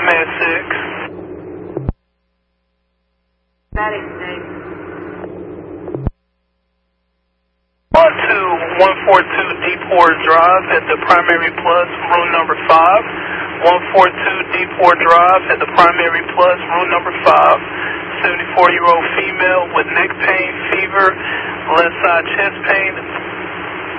Command 6. Static state. 142 Deeport Drive at the Primary Plus, room number 5. 142 Deeport Drive at the Primary Plus, room number 5. 74-year-old female with neck pain, fever, left side chest pain,